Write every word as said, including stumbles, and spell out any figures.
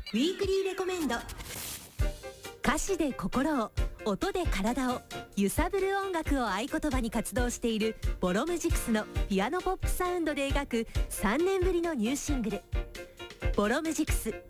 ウィークリーレコメンド。歌詞で心を、音で体を揺さぶる音楽を合言葉に活動しているボロムジクスのピアノポップサウンドで描くさんねんぶりのニューシングル、ボロムジクス